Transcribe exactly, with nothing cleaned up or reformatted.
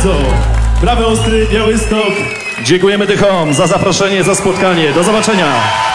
bardzo. Prawy Ostry, Białystok. Dziękujemy Dychom za zaproszenie, za spotkanie. Do zobaczenia.